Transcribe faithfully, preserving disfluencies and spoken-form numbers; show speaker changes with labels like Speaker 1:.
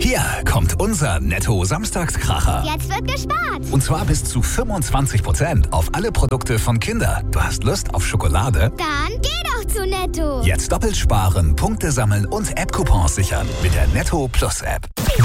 Speaker 1: Hier kommt unser Netto-Samstagskracher.
Speaker 2: Jetzt wird gespart.
Speaker 1: Und zwar bis zu fünfundzwanzig Prozent auf alle Produkte von Kinder. Du hast Lust auf Schokolade?
Speaker 2: Dann geh doch zu Netto.
Speaker 1: Jetzt doppelt sparen, Punkte sammeln und App-Coupons sichern mit der Netto Plus App.